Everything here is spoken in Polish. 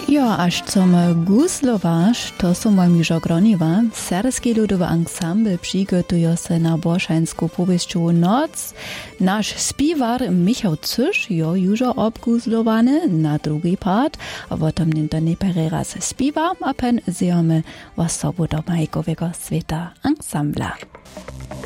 Ja, aż zum guslowasz, to są moim żogroniwa. Serbski ludowy ensemble przygotuje się na borszańską powieściową noc. Nasz śpiewar Michał Cysz jo już obguslowany na drugi part, a potem nie pereraz śpiewa, a pen zjemy o sobą do majkowego świata ensembla.